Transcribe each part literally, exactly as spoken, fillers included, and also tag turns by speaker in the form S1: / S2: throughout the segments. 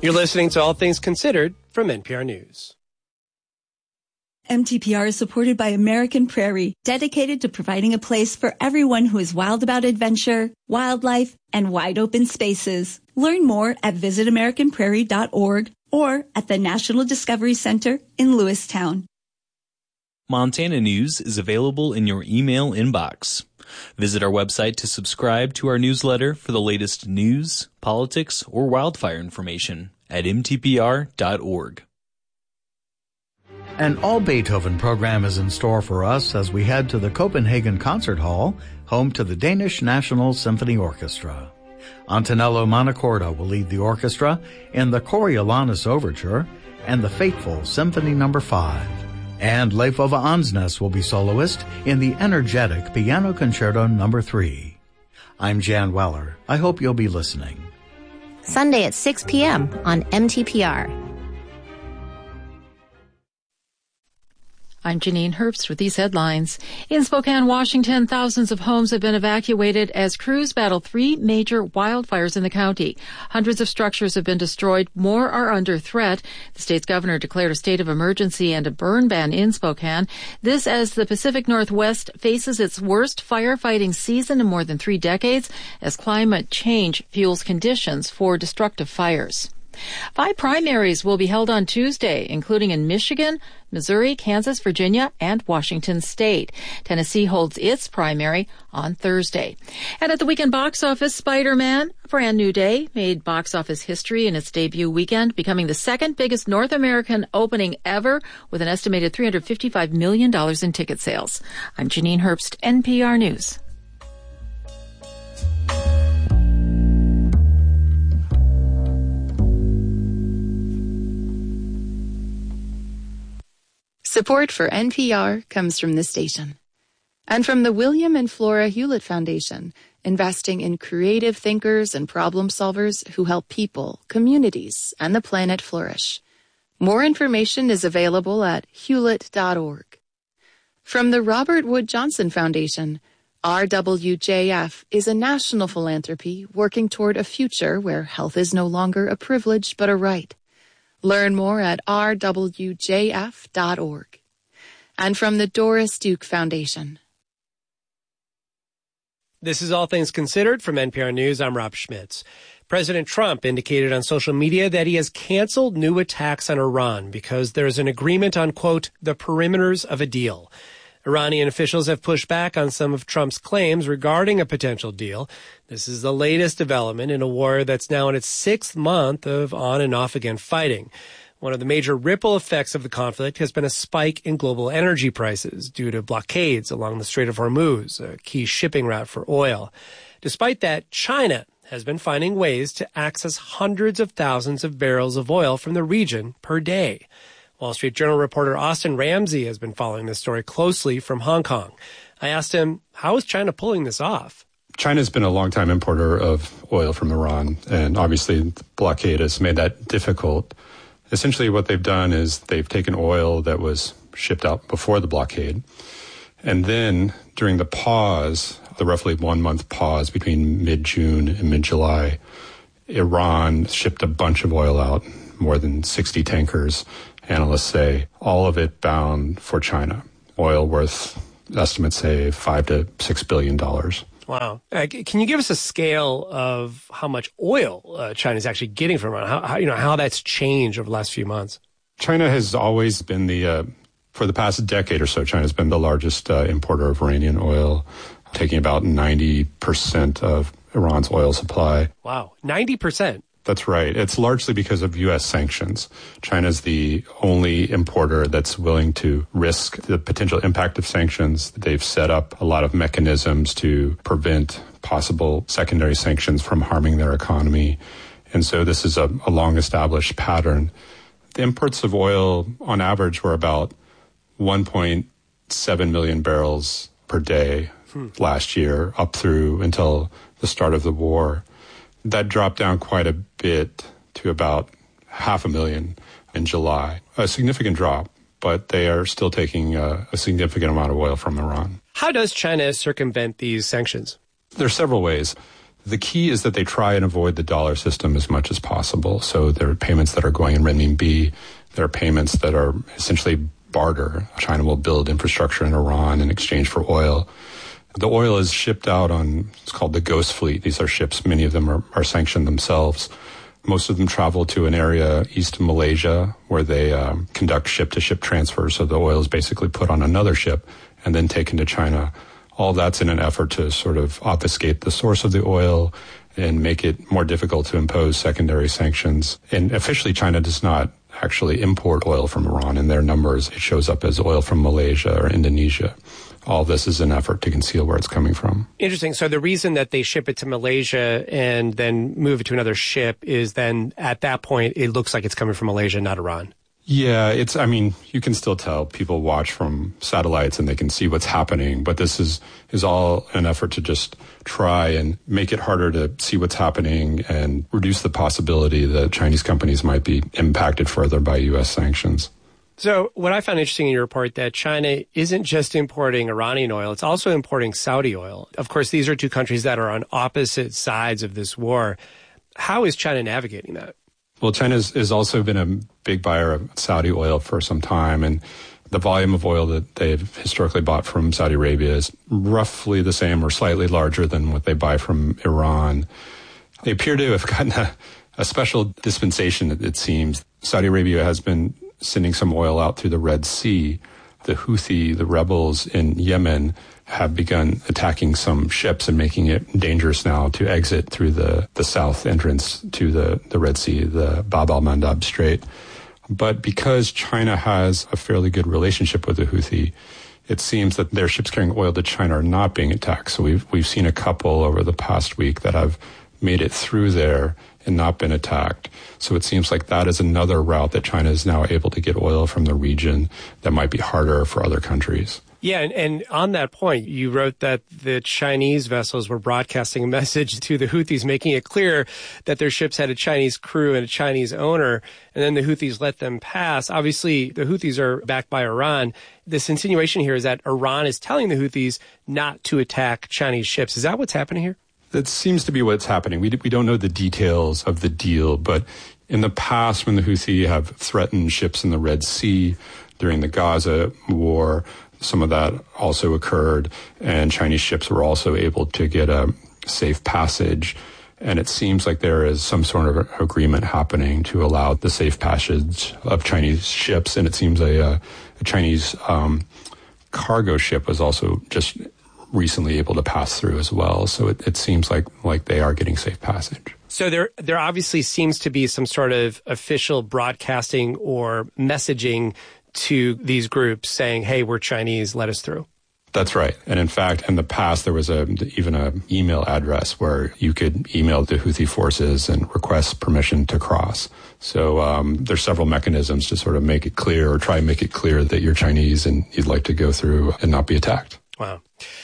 S1: You're listening to All Things Considered from N P R News.
S2: M T P R is supported by American Prairie, dedicated to providing a place for everyone who is wild about adventure, wildlife, and wide open spaces. Learn more at visit american prairie dot org or at the National Discovery Center in Lewistown.
S3: Montana News is available in your email inbox. Visit our website to subscribe to our newsletter for the latest news, politics, or wildfire information at m t p r dot org.
S4: An all-Beethoven program is in store for us as we head to the Copenhagen Concert Hall, home to the Danish National Symphony Orchestra. Antonello Montecorda will lead the orchestra in the Coriolanus Overture and the Fateful Symphony Number five. And Leif Ove Ansnes will be soloist in the energetic Piano Concerto Number three. I'm Jan Weller. I hope you'll be listening.
S5: Sunday at six p.m. on M T P R.
S6: I'm Janine Herbst with these headlines. In Spokane, Washington, thousands of homes have been evacuated as crews battle three major wildfires in the county. Hundreds of structures have been destroyed. More are under threat. The state's governor declared a state of emergency and a burn ban in Spokane. This as the Pacific Northwest faces its worst firefighting season in more than three decades as climate change fuels conditions for destructive fires. Five primaries will be held on Tuesday, including in Michigan, Missouri, Kansas, Virginia, and Washington State. Tennessee holds its primary on Thursday. And at the weekend box office, Spider-Man, A Brand New Day, made box office history in its debut weekend, becoming the second biggest North American opening ever with an estimated three hundred fifty-five million dollars in ticket sales. I'm Janine Herbst, N P R News.
S7: Support for N P R comes from this station and from the William and Flora Hewlett Foundation, investing in creative thinkers and problem solvers who help people, communities, and the planet flourish. More information is available at hewlett dot org. From the Robert Wood Johnson Foundation, R W J F is a national philanthropy working toward a future where health is no longer a privilege but a right. Learn more at r w j f dot org. And from the Doris Duke Foundation.
S1: This is All Things Considered from N P R News. I'm Rob Schmitz. President Trump indicated on social media that he has canceled new attacks on Iran because there is an agreement on, quote, the perimeters of a deal. Iranian officials have pushed back on some of Trump's claims regarding a potential deal. This is the latest development in a war that's now in its sixth month of on and off again fighting. One of the major ripple effects of the conflict has been a spike in global energy prices due to blockades along the Strait of Hormuz, a key shipping route for oil. Despite that, China has been finding ways to access hundreds of thousands of barrels of oil from the region per day. Wall Street Journal reporter Austin Ramsey has been following this story closely from Hong Kong. I asked him, how is China pulling this off?
S8: China's been a longtime importer of oil from Iran, and obviously the blockade has made that difficult. Essentially what they've done is they've taken oil that was shipped out before the blockade, and then during the pause, the roughly one-month pause between mid-June and mid-July, Iran shipped a bunch of oil out, more than sixty tankers, analysts say, all of it bound for China. Oil worth, estimates say, five to six billion dollars.
S1: Wow. Uh, can you give us a scale of how much oil uh, China's actually getting from Iran? How, how, you know, how that's changed over the last few months?
S8: China has always been the, uh, for the past decade or so, China's been the largest uh, importer of Iranian oil, taking about ninety percent of Iran's oil supply.
S1: Wow. ninety percent?
S8: That's right. It's largely because of U S sanctions. China's the only importer that's willing to risk the potential impact of sanctions. They've set up a lot of mechanisms to prevent possible secondary sanctions from harming their economy. And so this is a, a long-established pattern. The imports of oil, on average, were about one point seven million barrels per day hmm. last year, up through until the start of the war. That dropped down quite a bit to about half a million in July. A significant drop, but they are still taking a, a significant amount of oil from Iran.
S1: How does China circumvent these sanctions?
S8: There are several ways. The key is that they try and avoid the dollar system as much as possible. So there are payments that are going in renminbi. There are payments that are essentially barter. China will build infrastructure in Iran in exchange for oil. The oil is shipped out on, it's called the Ghost Fleet. These are ships, many of them are, are sanctioned themselves. Most of them travel to an area east of Malaysia where they um, conduct ship-to-ship transfers. So the oil is basically put on another ship and then taken to China. All that's in an effort to sort of obfuscate the source of the oil and make it more difficult to impose secondary sanctions. And officially, China does not actually import oil from Iran. In their numbers, it shows up as oil from Malaysia or Indonesia. All this is an effort to conceal where it's coming from.
S1: Interesting. So the reason that they ship it to Malaysia and then move it to another ship is then at that point, it looks like it's coming from Malaysia, not Iran.
S8: Yeah, it's, I mean, you can still tell. People watch from satellites and they can see what's happening, but this is, is all an effort to just try and make it harder to see what's happening and reduce the possibility that Chinese companies might be impacted further by U S sanctions.
S1: So what I found interesting in your report that China isn't just importing Iranian oil, it's also importing Saudi oil. Of course, these are two countries that are on opposite sides of this war. How is China navigating that?
S8: Well, China has also been a big buyer of Saudi oil for some time, and the volume of oil that they've historically bought from Saudi Arabia is roughly the same or slightly larger than what they buy from Iran. They appear to have gotten a, a special dispensation, it seems. Saudi Arabia has been sending some oil out through the Red Sea. The Houthi, the rebels in Yemen, have begun attacking some ships and making it dangerous now to exit through the, the south entrance to the, the Red Sea, the Bab al-Mandab Strait. But because China has a fairly good relationship with the Houthi, it seems that their ships carrying oil to China are not being attacked. So we've, we've seen a couple over the past week that have made it through there and not been attacked. So it seems like that is another route that China is now able to get oil from the region that might be harder for other countries.
S1: Yeah, and, and on that point, you wrote that the Chinese vessels were broadcasting a message to the Houthis, making it clear that their ships had a Chinese crew and a Chinese owner, and then the Houthis let them pass. Obviously, the Houthis are backed by Iran. This insinuation here is that Iran is telling the Houthis not to attack Chinese ships. Is that what's happening here?
S8: That seems to be what's happening. We, we don't know the details of the deal, but in the past, when the Houthi have threatened ships in the Red Sea during the Gaza war, some of that also occurred, and Chinese ships were also able to get a safe passage. And it seems like there is some sort of agreement happening to allow the safe passage of Chinese ships. And it seems a, a Chinese um, cargo ship was also just recently able to pass through as well. So it, it seems like, like they are getting safe passage.
S1: So there, there obviously seems to be some sort of official broadcasting or messaging to these groups saying, hey, we're Chinese, let us through.
S8: That's right. And in fact, in the past, there was a, even an email address where you could email the Houthi forces and request permission to cross. So um, there's several mechanisms to sort of make it clear or try and make it clear that you're Chinese and you'd like to go through and not be attacked.
S1: Wow.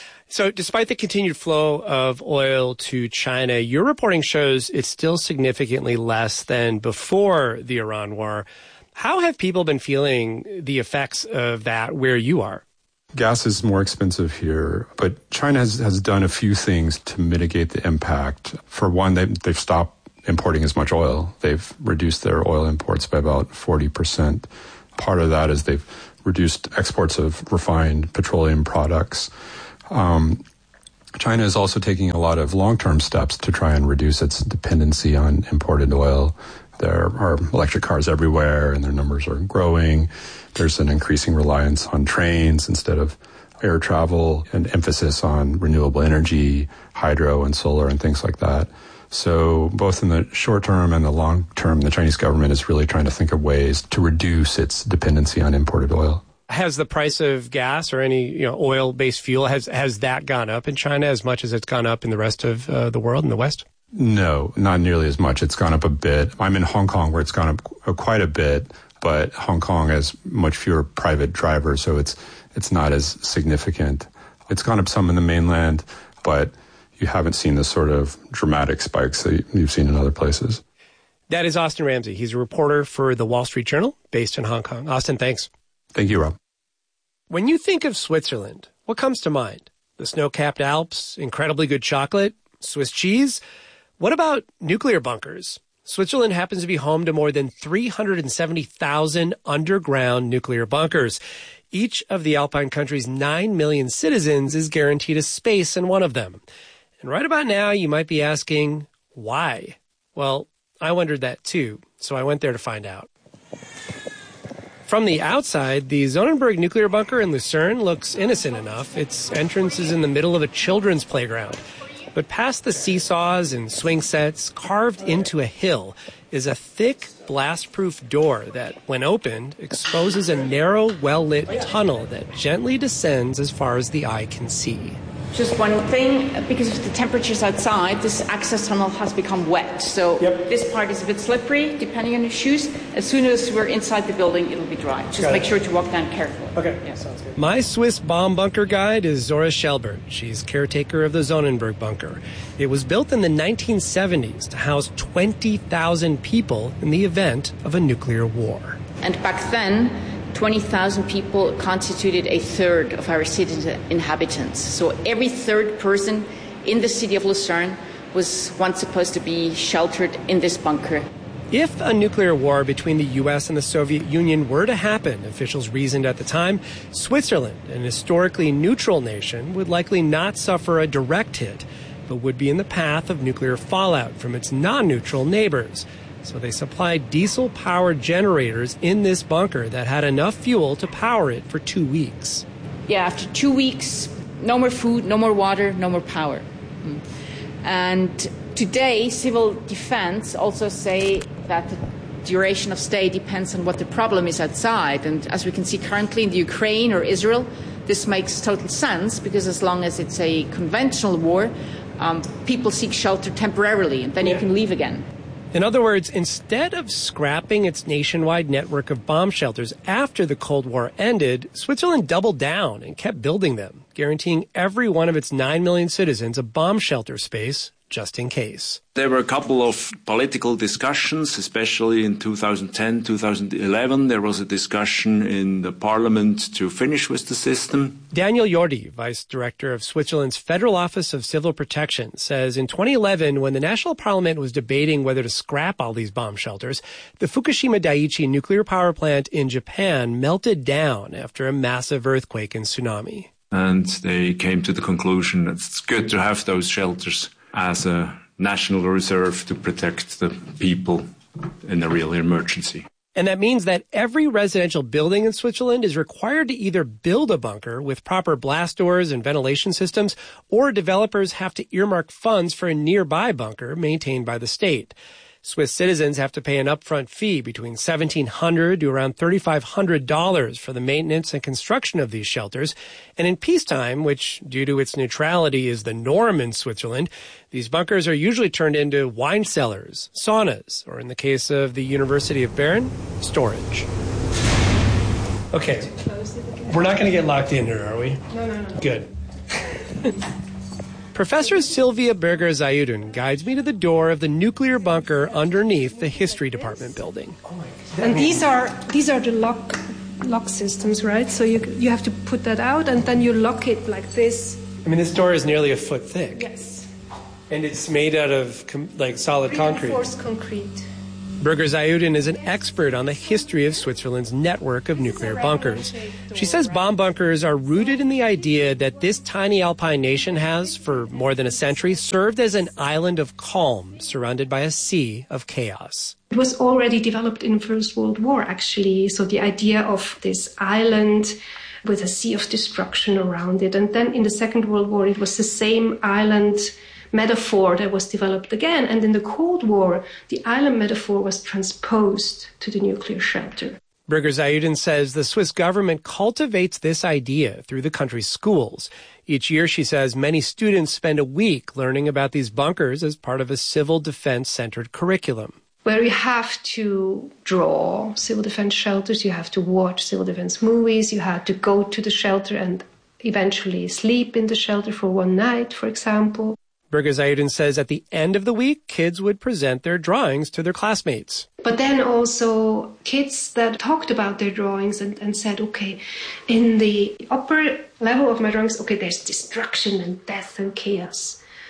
S1: So despite the continued flow of oil to China, your reporting shows it's still significantly less than before the Iran war. How have people been feeling the effects of that where you are?
S8: Gas is more expensive here, but China has, has done a few things to mitigate the impact. For one, they, they've stopped importing as much oil. They've reduced their oil imports by about forty percent. Part of that is they've reduced exports of refined petroleum products. Um, China is also taking a lot of long-term steps to try and reduce its dependency on imported oil. There are electric cars everywhere, and their numbers are growing. There's an increasing reliance on trains instead of air travel, and emphasis on renewable energy, hydro and solar and things like that. So both in the short term and the long term, the Chinese government is really trying to think of ways to reduce its dependency on imported oil.
S1: Has the price of gas or any you know oil-based fuel, has has that gone up in China as much as it's gone up in the rest of uh, the world, in the West?
S8: No, not nearly as much. It's gone up a bit. I'm in Hong Kong where it's gone up quite a bit, but Hong Kong has much fewer private drivers, so it's it's not as significant. It's gone up some in the mainland, but you haven't seen the sort of dramatic spikes that you've seen in other places.
S1: That is Austin Ramsey. He's a reporter for the Wall Street Journal based in Hong Kong. Austin, thanks.
S8: Thank you, Rob.
S1: When you think of Switzerland, what comes to mind? The snow-capped Alps, incredibly good chocolate, Swiss cheese? What about nuclear bunkers? Switzerland happens to be home to more than three hundred seventy thousand underground nuclear bunkers. Each of the Alpine country's nine million citizens is guaranteed a space in one of them. And right about now, you might be asking, why? Well, I wondered that too, so I went there to find out. From the outside, the Sonnenberg nuclear bunker in Lucerne looks innocent enough. Its entrance is in the middle of a children's playground. But past the seesaws and swing sets, carved into a hill, is a thick, blast-proof door that, when opened, exposes a narrow, well-lit tunnel that gently descends as far as the eye can see.
S9: Just one thing, because of the temperatures outside, this access tunnel has become wet. So yep. This part is a bit slippery, depending on your shoes. As soon as we're inside the building, it'll be dry. Just Got make it. sure to walk down carefully.
S1: Okay,
S9: yeah.
S1: Sounds good. My Swiss bomb bunker guide is Zora Schelbert. She's caretaker of the Sonnenberg bunker. It was built in the nineteen seventies to house twenty thousand people in the event of a nuclear war.
S9: And back then, twenty thousand people constituted a third of our city's inhabitants. So every third person in the city of Lucerne was once supposed to be sheltered in this bunker.
S1: If a nuclear war between the U S and the Soviet Union were to happen, officials reasoned at the time, Switzerland, an historically neutral nation, would likely not suffer a direct hit, but would be in the path of nuclear fallout from its non-neutral neighbors. So they supplied diesel-powered generators in this bunker that had enough fuel to power it for two weeks.
S9: Yeah, after two weeks, no more food, no more water, no more power. And today, civil defense also say that the duration of stay depends on what the problem is outside. And as we can see currently in the Ukraine or Israel, this makes total sense because as long as it's a conventional war, um, people seek shelter temporarily and then yeah. you can leave again.
S1: In other words, instead of scrapping its nationwide network of bomb shelters after the Cold War ended, Switzerland doubled down and kept building them, guaranteeing every one of its nine million citizens a bomb shelter space just in case.
S10: There were a couple of political discussions, especially in two thousand ten, two thousand eleven. There was a discussion in the parliament to finish with the system.
S1: Daniel Jordi, vice director of Switzerland's Federal Office of Civil Protection, says in twenty eleven, when the national parliament was debating whether to scrap all these bomb shelters, the Fukushima Daiichi nuclear power plant in Japan melted down after a massive earthquake and tsunami.
S10: And they came to the conclusion that it's good to have those shelters as a national reserve to protect the people in a real emergency.
S1: And that means that every residential building in Switzerland is required to either build a bunker with proper blast doors and ventilation systems, or developers have to earmark funds for a nearby bunker maintained by the state. Swiss citizens have to pay an upfront fee between seventeen hundred dollars to around thirty-five hundred dollars for the maintenance and construction of these shelters. And in peacetime, which due to its neutrality is the norm in Switzerland, these bunkers are usually turned into wine cellars, saunas, or in the case of the University of Bern, storage. Okay, we're not going to get locked in here, are we?
S9: No, no, no.
S1: Good. Professor Sylvia Berger-Zayuden guides me to the door of the nuclear bunker underneath the history department building.
S11: And these are these are the lock lock systems, right? So you you have to put that out and then you lock it like this.
S1: I mean, this door is nearly a foot thick.
S11: Yes.
S1: And it's made out of com- like solid concrete.
S11: Reinforced concrete.
S1: Berger-Zayuden is an expert on the history of Switzerland's network of nuclear bunkers. She says bomb bunkers are rooted in the idea that this tiny alpine nation has, for more than a century, served as an island of calm surrounded by a sea of chaos.
S11: It was already developed in the First World War, actually. So the idea of this island with a sea of destruction around it. And then in the Second World War, it was the same island metaphor that was developed again. And in the Cold War, the island metaphor was transposed to the nuclear shelter.
S1: Berger-Zayuden says the Swiss government cultivates this idea through the country's schools. Each year, she says, many students spend a week learning about these bunkers as part of a civil defense-centered curriculum.
S11: Where you have to draw civil defense shelters, you have to watch civil defense movies, you have to go to the shelter and eventually sleep in the shelter for one night, for example.
S1: Berger-Zayuden says at the end of the week, kids would present their drawings to their classmates.
S11: But then also kids that talked about their drawings and, and said, okay, in the upper level of my drawings, okay, there's destruction and death and chaos.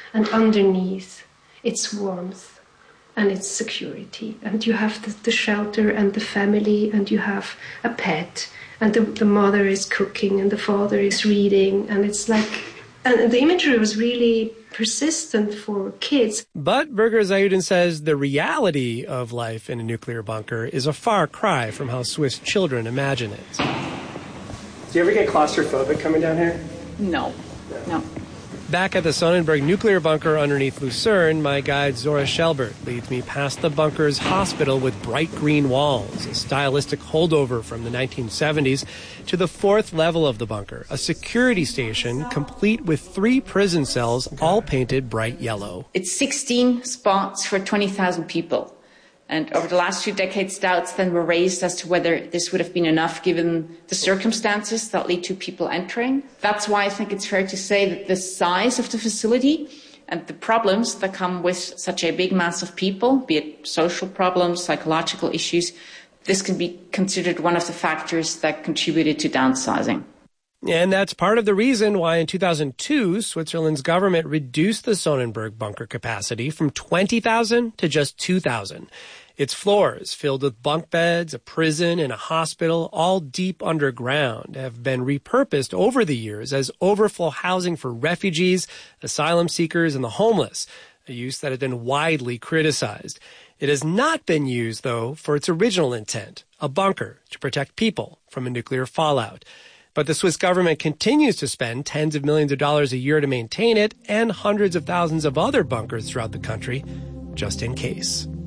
S11: And underneath, it's warmth and it's security. And you have the, the shelter and the family, and you have a pet, and the, the mother is cooking and the father is reading. And it's like, and the imagery was really persistent for kids.
S1: But Birger Zayudin says the reality of life in a nuclear bunker is a far cry from how Swiss children imagine it. Do you ever get claustrophobic coming down here?
S9: No, no.
S1: Back at the Sonnenberg nuclear bunker underneath Lucerne, my guide Zora Shelbert leads me past the bunker's hospital with bright green walls, a stylistic holdover from the nineteen seventies, to the fourth level of the bunker, a security station complete with three prison cells, all painted bright yellow.
S9: It's sixteen spots for twenty thousand people. And over the last few decades, doubts then were raised as to whether this would have been enough given the circumstances that lead to people entering. That's why I think it's fair to say that the size of the facility and the problems that come with such a big mass of people, be it social problems, psychological issues, this can be considered one of the factors that contributed to downsizing.
S1: And that's part of the reason why in two thousand two, Switzerland's government reduced the Sonnenberg bunker capacity from twenty thousand to just two thousand. Its floors, filled with bunk beds, a prison, and a hospital, all deep underground, have been repurposed over the years as overflow housing for refugees, asylum seekers, and the homeless, a use that has been widely criticized. It has not been used, though, for its original intent, a bunker to protect people from a nuclear fallout. But the Swiss government continues to spend tens of millions of dollars a year to maintain it and hundreds of thousands of other bunkers throughout the country, just in case.